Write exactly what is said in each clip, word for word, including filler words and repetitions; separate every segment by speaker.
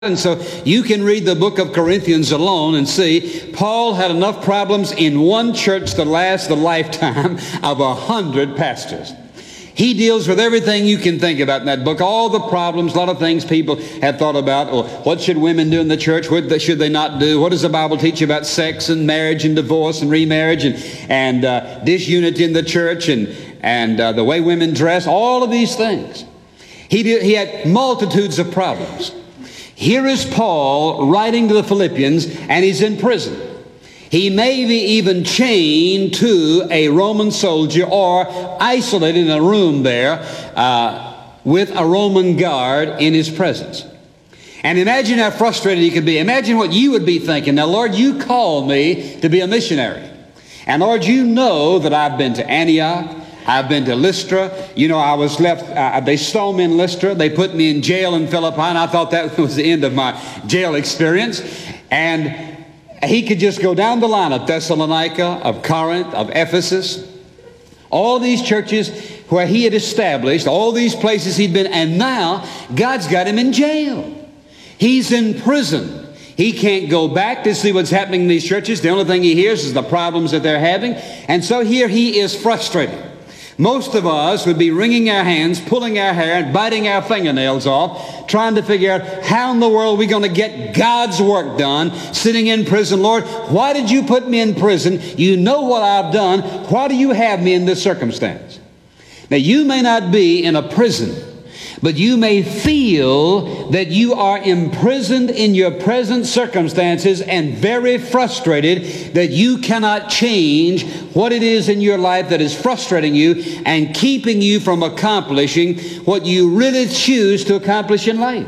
Speaker 1: And so you can read the book of Corinthians alone and see Paul had enough problems in one church to last the lifetime of a hundred pastors. He deals with everything you can think about in that book, all the problems, a lot of things people have thought about. Or what should women do in the church? What should they not do? What does the Bible teach about sex and marriage and divorce and remarriage and, and uh, disunity in the church and, and uh, the way women dress? All of these things. He, did, he had multitudes of problems. Here is Paul writing to the Philippians, and he's in prison. He may be even chained to a Roman soldier or isolated in a room there uh, with a Roman guard in his presence. And imagine how frustrated he could be. Imagine what you would be thinking. Now, Lord, you called me to be a missionary. And Lord, you know that I've been to Antioch. I've been to Lystra. You know, I was left, uh, they stole me in Lystra. They put me in jail in Philippi, and I thought that was the end of my jail experience. And he could just go down the line of Thessalonica, of Corinth, of Ephesus, all these churches where he had established, all these places he'd been, and now God's got him in jail. He's in prison. He can't go back to see what's happening in these churches. The only thing he hears is the problems that they're having. And so here he is frustrated. Most of us would be wringing our hands, pulling our hair, and biting our fingernails off, trying to figure out how in the world we're going to get God's work done, sitting in prison. Lord, why did you put me in prison? You know what I've done. Why do you have me in this circumstance? Now, you may not be in a prison, but you may feel that you are imprisoned in your present circumstances and very frustrated that you cannot change what it is in your life that is frustrating you and keeping you from accomplishing what you really choose to accomplish in life.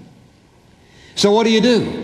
Speaker 1: So what do you do?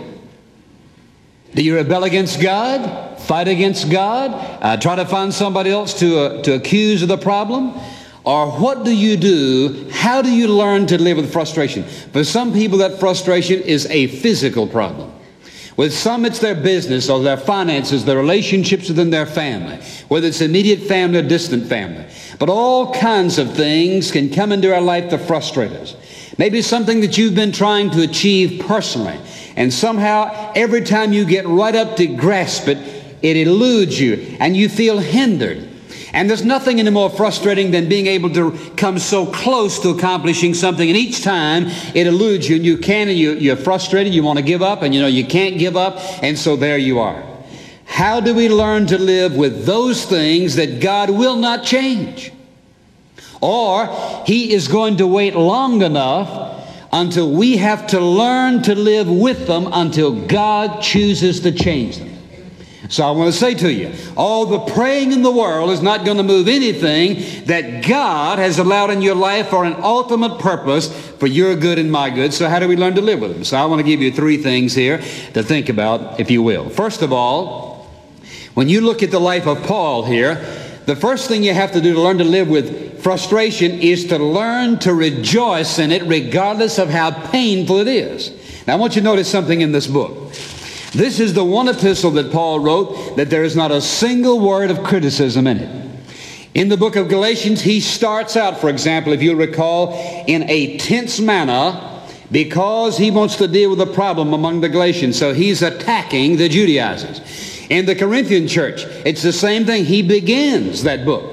Speaker 1: Do you rebel against God? Fight against God? Uh, try to find somebody else to, uh, to accuse of the problem? Or what do you do? How do you learn to live with frustration? For some people, that frustration is a physical problem. With some, it's their business or their finances, their relationships within their family, whether it's immediate family or distant family. But all kinds of things can come into our life to frustrate us. Maybe something that you've been trying to achieve personally, and somehow every time you get right up to grasp it, it eludes you, and you feel hindered. And there's nothing any more frustrating than being able to come so close to accomplishing something, and each time it eludes you, and you can't, and you, you're frustrated, you want to give up, and you know you can't give up, and so there you are. How do we learn to live with those things that God will not change? Or He is going to wait long enough until we have to learn to live with them until God chooses to change them. So I want to say to you, all the praying in the world is not going to move anything that God has allowed in your life for an ultimate purpose for your good and my good. So how do we learn to live with them? So I want to give you three things here to think about, if you will. First of all, when you look at the life of Paul here, the first thing you have to do to learn to live with frustration is to learn to rejoice in it regardless of how painful it is. Now I want you to notice something in this book. This is the one epistle that Paul wrote that there is not a single word of criticism in it. In the book of Galatians, he starts out, for example, if you'll recall, in a tense manner because he wants to deal with a problem among the Galatians. So he's attacking the Judaizers. In the Corinthian church, it's the same thing. He begins that book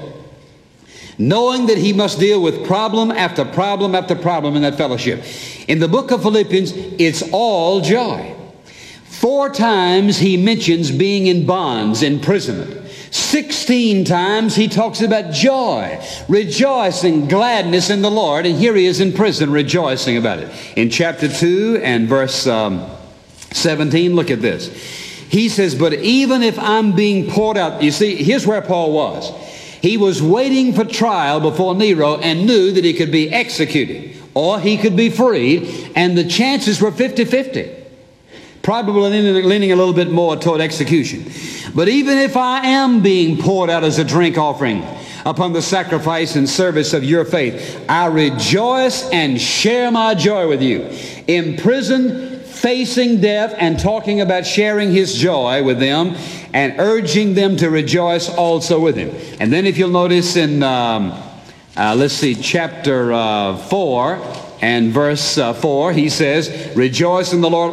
Speaker 1: knowing that he must deal with problem after problem after problem in that fellowship. In the book of Philippians, it's all joy. Four times he mentions being in bonds, imprisonment. Sixteen times he talks about joy, rejoicing, gladness in the Lord. And here he is in prison rejoicing about it. In chapter two and verse um, seventeen, look at this. He says, but even if I'm being poured out, you see, here's where Paul was. He was waiting for trial before Nero and knew that he could be executed or he could be freed. And the chances were fifty-fifty. Probably leaning a little bit more toward execution. But even if I am being poured out as a drink offering upon the sacrifice and service of your faith, I rejoice and share my joy with you. Imprisoned, facing death, and talking about sharing his joy with them and urging them to rejoice also with him. And then if you'll notice in, um, uh, let's see, chapter uh, four and verse uh, four, he says, rejoice in the Lord